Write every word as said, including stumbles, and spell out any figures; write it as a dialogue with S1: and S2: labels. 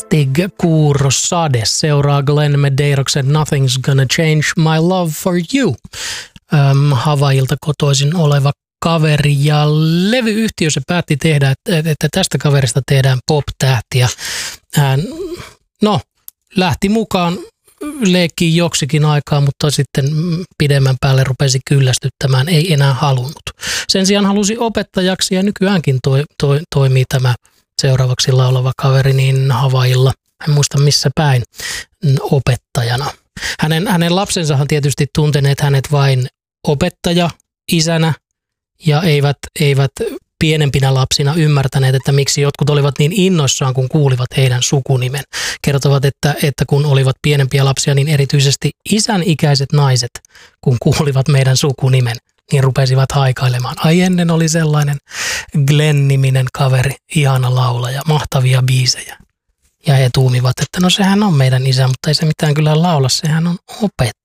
S1: Stig Kuuro Sade seuraa Glenn Medeiroksen Nothing's Gonna Change My Love For You. Ähm, Havailta kotoisin oleva kaveri ja levyyhtiö se päätti tehdä, että, että tästä kaverista tehdään pop-tähtiä. Hän, no, lähti mukaan leikkiin joksikin aikaa, mutta sitten pidemmän päälle rupesi kyllästyttämään, ei enää halunnut. Sen sijaan halusi opettajaksi ja nykyäänkin toi, toi, toimii tämä seuraavaksi laulava kaveri niin Havailla, en muista missä päin, opettajana. Hänen, hänen lapsensahan tietysti tunteneet hänet vain opettaja, isänä ja eivät, eivät pienempinä lapsina ymmärtäneet, että miksi jotkut olivat niin innoissaan, kun kuulivat heidän sukunimen. Kertovat, että, että kun olivat pienempiä lapsia, niin erityisesti isän ikäiset naiset, kun kuulivat meidän sukunimen, niin rupesivat haikailemaan. Ai ennen oli sellainen Glenn-niminen kaveri, ihana laulaja, mahtavia biisejä. Ja he tuumivat, että no sehän on meidän isä, mutta ei se mitään kyllä laula, sehän on opettaja.